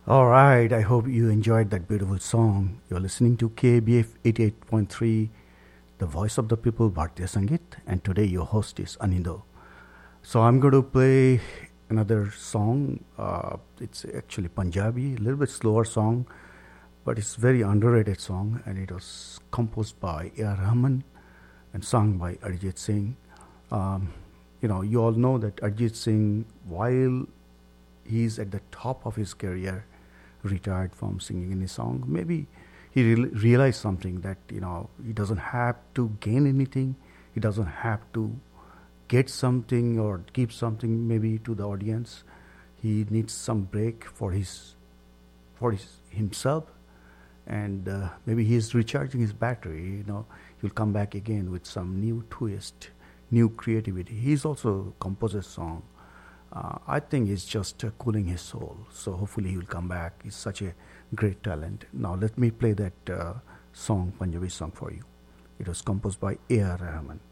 All right, I hope you enjoyed that beautiful song. You're listening to KBF 88.3, the voice of the people, Bhartiya Sangeet, and today your host is Anindo. So I'm going to play another song. It's actually Punjabi, a little bit slower song, but it's very underrated song, and it was composed by A.R. Rahman and sung by Arijit Singh. Um, you all know that Arijit Singh, while he's at the top of his career, retired from singing any song. Maybe he realized something that he doesn't have to gain anything. He doesn't have to get something or give something maybe to the audience. He needs some break for his himself, and maybe he's recharging his battery. He'll come back again with some new twist, new creativity. He's also composed a song. I think he's just cooling his soul. So hopefully he will come back. He's such a great talent. Now let me play that song, Punjabi song for you. It was composed by A.R. Rahman.